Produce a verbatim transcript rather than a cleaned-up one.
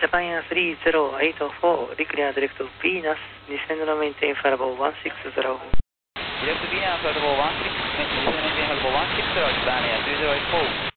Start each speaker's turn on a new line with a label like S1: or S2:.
S1: Japan Air three zero eight four, declare direct to Venus, descend and maintain flight one six zero.
S2: Direct to Venus, flight one six zero, descend and maintain flight one six zero, Japan Air three zero eight four.